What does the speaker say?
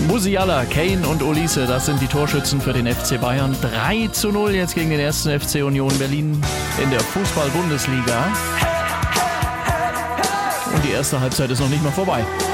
Musiala, Kane und Olise, das sind die Torschützen für den FC Bayern. 3:0 jetzt gegen den 1. FC Union Berlin in der Fußball-Bundesliga. Und die erste Halbzeit ist noch nicht mal vorbei.